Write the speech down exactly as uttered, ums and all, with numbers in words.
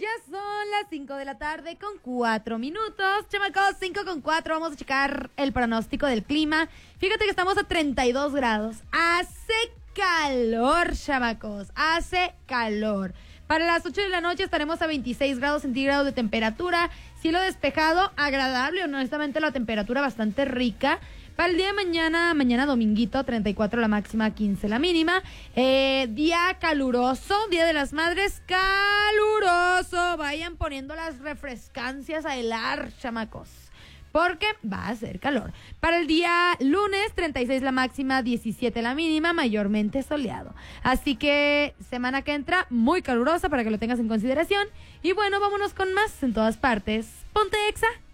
Ya son las cinco de la tarde con cuatro minutos. Chamacos, cinco con cuatro. Vamos a checar el pronóstico del clima. Fíjate que estamos a treinta y dos grados. Hace calor, chamacos. Hace calor. Para las ocho de la noche estaremos a veintiséis grados centígrados de temperatura. Cielo despejado, agradable. Honestamente, la temperatura bastante rica. Para el día de mañana, mañana dominguito, treinta y cuatro la máxima, quince la mínima. Eh, día caluroso, Día de las Madres, caluroso. Vayan poniendo las refrescancias a helar, chamacos, porque va a ser calor. Para el día lunes, treinta y seis la máxima, diecisiete la mínima, mayormente soleado. Así que semana que entra, muy calurosa para que lo tengas en consideración. Y bueno, vámonos con más en todas partes. Ponte Exa.